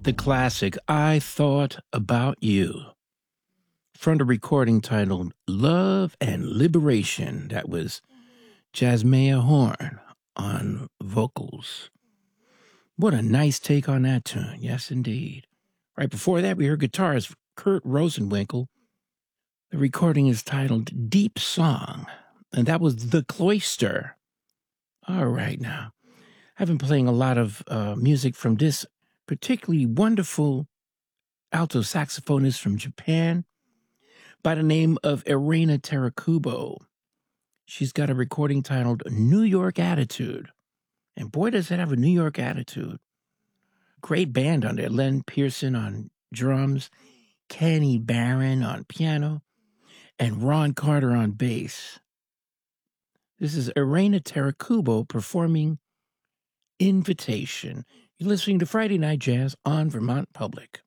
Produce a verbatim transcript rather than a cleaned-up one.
the classic I Thought About You from the recording titled Love and Liberation. That was Jasmea Horn on vocals. What a nice take on that tune. Yes, indeed. Right before that, we heard guitarist Kurt Rosenwinkel. The recording is titled Deep Song, and that was The Cloister. All right, now. I've been playing a lot of uh, music from this particularly wonderful alto saxophonist from Japan by the name of Irena Terakubo. She's got a recording titled New York Attitude. And boy, does it have a New York attitude. Great band on there. Len Pearson on drums, Kenny Barron on piano, and Ron Carter on bass. This is Irena Terakubo performing Invitation. You're listening to Friday Night Jazz on Vermont Public.